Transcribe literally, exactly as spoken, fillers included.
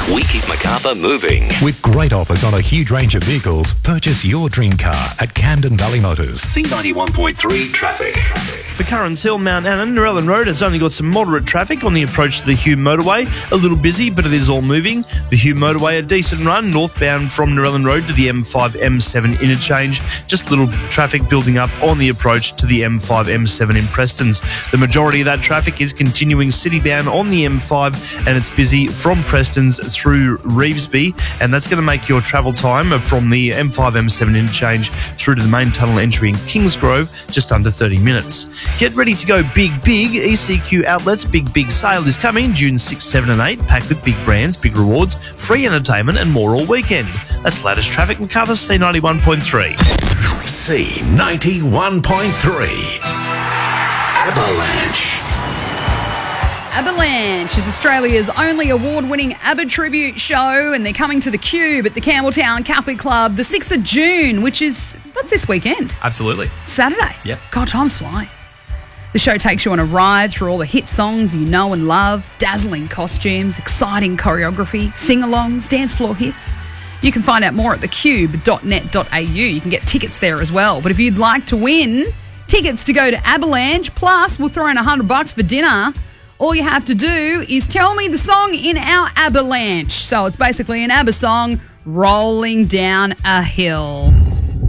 We keep Macarthur moving. With great offers on a huge range of vehicles, purchase your dream car at Camden Valley Motors. C ninety-one point three traffic. For Currans Hill, Mount Annan, Narellan Road has only got some moderate traffic on the approach to the Hume motorway. A little busy, but it is all moving. The Hume motorway, a decent run northbound from Narellan Road to the M five M seven interchange. Just little traffic building up on the approach to the M five M seven in Prestons. The majority of that traffic is continuing citybound on the M five, and it's busy from Prestons through Revesby, and that's going to make your travel time from the M five M seven interchange through to the main tunnel entry in Kingsgrove just under thirty minutes. Get ready to go big, big. E C Q Outlets Big, Big Sale is coming June sixth, seven and eight, packed with big brands, big rewards, free entertainment and more all weekend. That's the latest traffic. Macarthur, C ninety-one point three. C ninety-one point three. Avalanche. Avalanche is Australia's only award-winning ABBA tribute show, and they're coming to the Cube at the Campbelltown Catholic Club the sixth of June, which is, that's this weekend. Absolutely. Saturday. Yep. God, time's flying. The show takes you on a ride through all the hit songs you know and love, dazzling costumes, exciting choreography, sing-alongs, dance floor hits. You can find out more at the cube dot net dot a u. You can get tickets there as well. But if you'd like to win tickets to go to Avalanche, plus we'll throw in a hundred bucks for dinner, all you have to do is tell me the song in our Avalanche. So it's basically an ABBA song, Rolling Down a Hill.